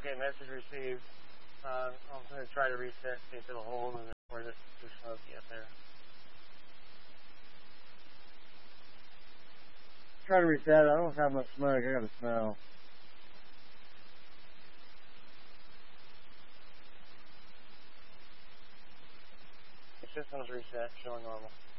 Okay, message received. I'm going to try to reset, see if it'll hold, and then pour this too smoky up there. Try to reset it. I don't have much smoke. I got a smell. The system's reset, showing normal.